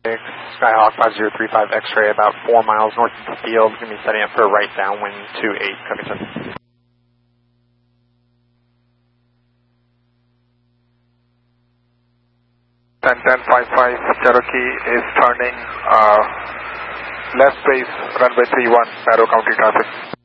Skyhawk 5035 X-ray about 4 miles north of the field. Going to be setting up for a right downwind 28, Covington. 10-10-55 Cherokee is turning left base runway 31, narrow county traffic.